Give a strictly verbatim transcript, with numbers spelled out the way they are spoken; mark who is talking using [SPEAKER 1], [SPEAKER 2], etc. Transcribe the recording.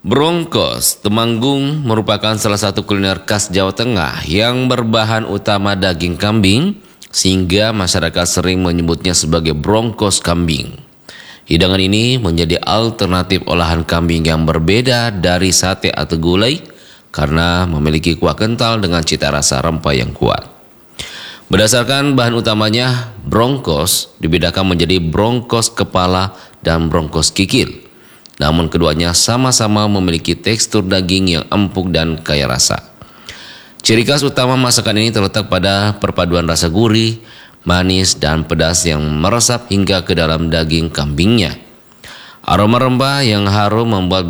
[SPEAKER 1] Brongkos Temanggung merupakan salah satu kuliner khas Jawa Tengah yang berbahan utama daging kambing, sehingga masyarakat sering menyebutnya sebagai brongkos kambing. Hidangan ini menjadi alternatif olahan kambing yang berbeda dari sate atau gulai karena memiliki kuah kental dengan cita rasa rempah yang kuat. Berdasarkan bahan utamanya, brongkos dibedakan menjadi brongkos kepala dan brongkos kikil. Namun keduanya sama-sama memiliki tekstur daging yang empuk dan kaya rasa. Ciri khas utama masakan ini terletak pada perpaduan rasa gurih, manis, dan pedas yang meresap hingga ke dalam daging kambingnya. Aroma rempah yang harum membuat